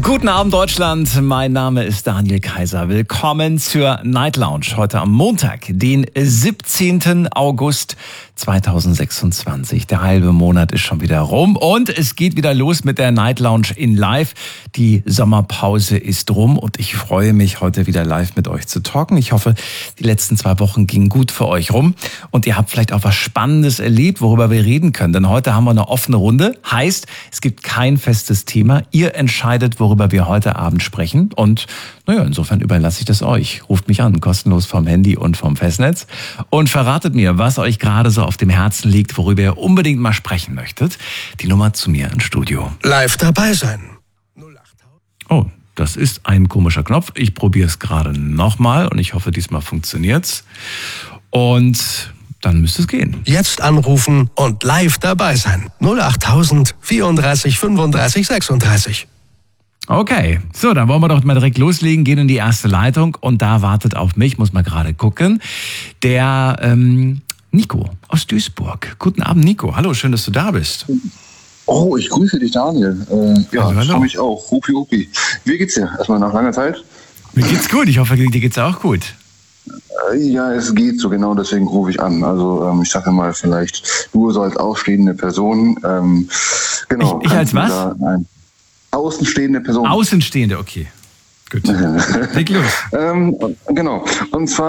Guten Abend Deutschland, mein Name ist Daniel Kaiser. Willkommen zur Night Lounge heute am Montag, den 17. August 2026. Der halbe Monat ist schon wieder rum und es geht wieder los mit der Night Lounge in Live. Die Sommerpause ist rum und ich freue mich, heute wieder live mit euch zu talken. Ich hoffe, die letzten 2 Wochen gingen gut für euch rum und ihr habt vielleicht auch was Spannendes erlebt, worüber wir reden können. Denn heute haben wir eine offene Runde. Heißt, es gibt kein festes Thema. Ihr entscheidet, worüber wir heute Abend sprechen. Und naja, insofern überlasse ich das euch. Ruft mich an, kostenlos vom Handy und vom Festnetz. Und verratet mir, was euch gerade so auf dem Herzen liegt, worüber ihr unbedingt mal sprechen möchtet. Die Nummer zu mir ins Studio. Live dabei sein. Oh, das ist ein komischer Knopf. Ich probiere es gerade nochmal und ich hoffe, diesmal funktioniert's. Und dann müsste es gehen. Jetzt anrufen und live dabei sein. 08000 34 35 36. Okay, so, dann wollen wir doch mal direkt loslegen, gehen in die erste Leitung und da wartet auf mich, muss mal gerade gucken, der Nico aus Duisburg. Guten Abend, Nico. Hallo, schön, dass du da bist. Oh, ich grüße dich, Daniel. Hallo. Ich freue mich auch. Hupi, hupi. Wie geht's dir? Erstmal nach langer Zeit. Mir geht's gut, ich hoffe, dir geht's auch gut. Ja, es geht so genau, deswegen rufe ich an. Also ich sage mal, vielleicht du so als ausstehende Person. Genau. Ich als was? Außenstehende Person. Außenstehende, okay. Gut. Leg los. Genau. Und zwar